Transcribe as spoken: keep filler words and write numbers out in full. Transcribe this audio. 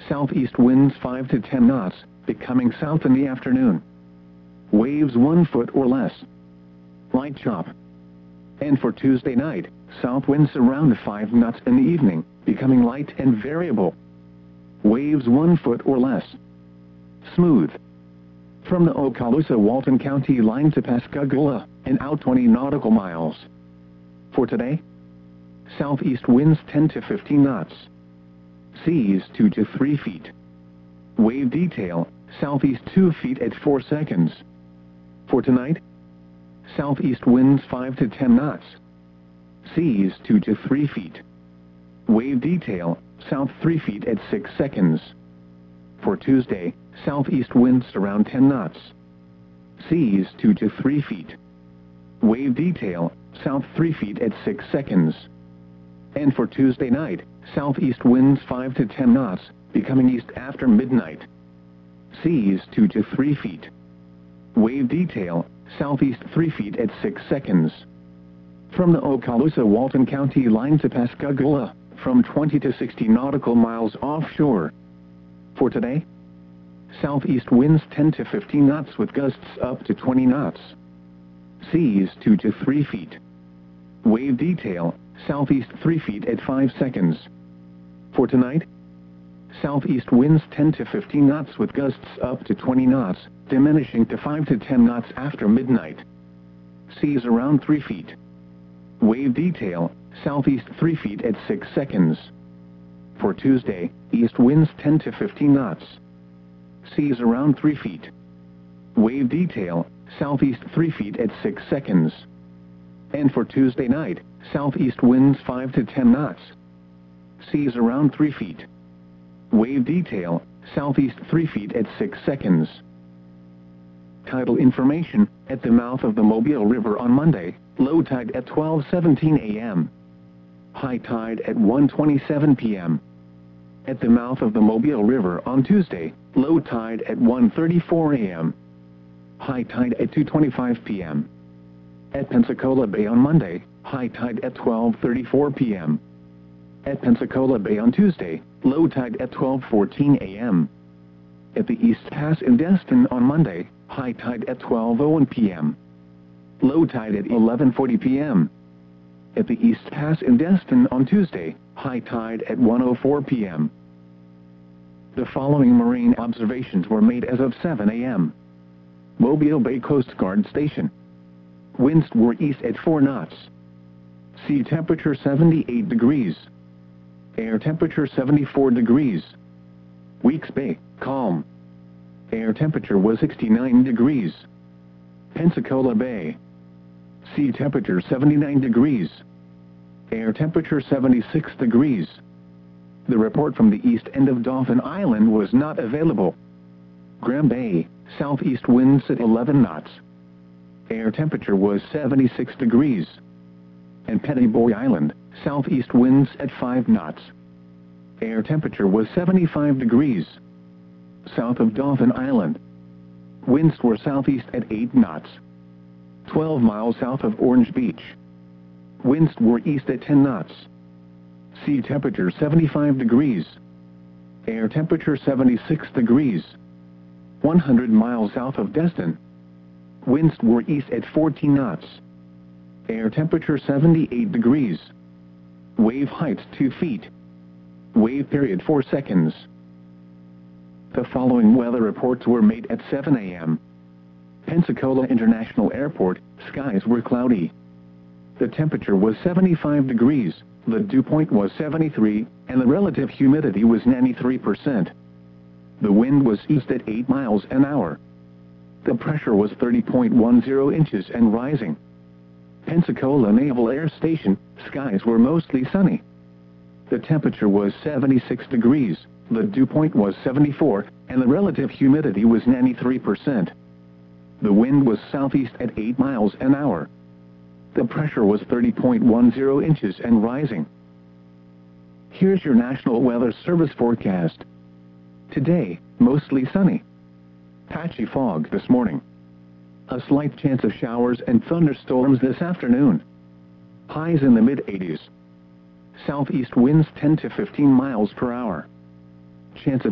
Southeast winds five to ten knots, becoming south in the afternoon. Waves one foot or less. Light chop. And for Tuesday night, south winds around five knots in the evening, becoming light and variable. Waves one foot or less. Smooth. From the Okaloosa-Walton County line to Pascagoula, and out twenty nautical miles. For today, southeast winds ten to fifteen knots. Seas two to three feet. Wave detail, southeast two feet at four seconds. For tonight, southeast winds five to ten knots. Seas two to three feet. Wave detail, south three feet at six seconds. For Tuesday, southeast winds around ten knots. Seas two to three feet. Wave detail, south three feet at six seconds. And for Tuesday night, southeast winds five to ten knots, becoming east after midnight. Seas two to three feet. Wave detail, southeast three feet at six seconds. From the Okaloosa-Walton County line to Pascagoula, from twenty to sixty nautical miles offshore. For today, southeast winds ten to fifteen knots with gusts up to twenty knots. Seas two to three feet. Wave detail, southeast three feet at five seconds. For tonight, southeast winds ten to fifteen knots with gusts up to twenty knots, diminishing to five to ten knots after midnight. Seas around three feet. Wave detail, southeast three feet at six seconds. For Tuesday, east winds ten to fifteen knots. Seas around three feet. Wave detail, southeast three feet at six seconds. And for Tuesday night, southeast winds five to ten knots. Seas around three feet. Wave detail, southeast three feet at six seconds. Tidal information, at the mouth of the Mobile River on Monday, low tide at twelve seventeen a m High tide at one twenty-seven p m At the mouth of the Mobile River on Tuesday, low tide at one thirty-four a m High tide at two twenty-five p m At Pensacola Bay on Monday, high tide at twelve thirty-four p m At Pensacola Bay on Tuesday, low tide at twelve fourteen a m At the East Pass in Destin on Monday, high tide at twelve oh one p m Low tide at eleven forty p m At the East Pass in Destin on Tuesday, high tide at one oh four p m The following marine observations were made as of seven a m Mobile Bay Coast Guard Station. Winds were east at four knots. Sea temperature seventy-eight degrees. Air temperature seventy-four degrees. Weeks Bay, calm. Air temperature was sixty-nine degrees. Pensacola Bay. Sea temperature seventy-nine degrees. Air temperature seventy-six degrees. The report from the east end of Dauphin Island was not available. Graham Bay, southeast winds at eleven knots. Air temperature was seventy-six degrees. And Pettyboy Island, southeast winds at five knots. Air temperature was seventy-five degrees. South of Dauphin Island, winds were southeast at eight knots. twelve miles south of Orange Beach, winds were east at ten knots. Sea temperature seventy-five degrees. Air temperature seventy-six degrees. one hundred miles south of Destin, winds were east at fourteen knots. Air temperature seventy-eight degrees. Wave height two feet. Wave period four seconds. The following weather reports were made at seven a m Pensacola International Airport, skies were cloudy. The temperature was seventy-five degrees, the dew point was seventy-three, and the relative humidity was ninety-three percent. The wind was east at eight miles an hour. The pressure was thirty point one zero inches and rising. Pensacola Naval Air Station, skies were mostly sunny. The temperature was seventy-six degrees, the dew point was seventy-four, and the relative humidity was ninety-three percent. The wind was southeast at eight miles an hour. The pressure was thirty point one zero inches and rising. Here's your National Weather Service forecast. Today, mostly sunny. Patchy fog this morning. A slight chance of showers and thunderstorms this afternoon. Highs in the mid eighties. Southeast winds ten to fifteen miles per hour. Chance of